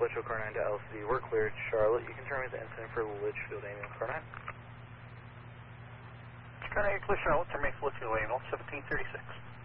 Litchfield Car 9 to LCD. We're cleared. Charlotte, you can turn me the incident for Litchfield Ambulance Car 9. Car 9, clear Charlotte, terminate Litchfield Ambulance, 1736.